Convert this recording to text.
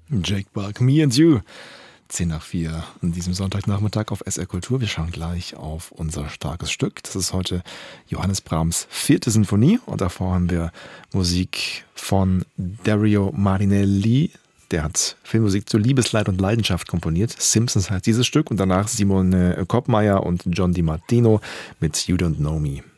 Jake Buck, Me and You. 10 nach 4 an diesem Sonntagnachmittag auf SR Kultur. Wir schauen gleich auf unser starkes Stück. Das ist heute Johannes Brahms 4. Sinfonie und davor haben wir Musik von Dario Marinelli. Der hat Filmmusik zu Liebesleid und Leidenschaft komponiert. Simpsons heißt dieses Stück und danach Simone Koppmeier und John Di Martino mit You Don't Know Me.